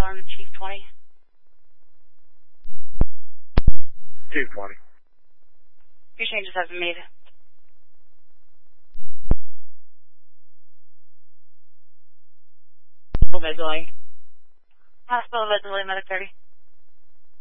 alarm to Chief 20. Chief 20. Your changes have been made. Bed delay. Hospital bed delay, medic 30.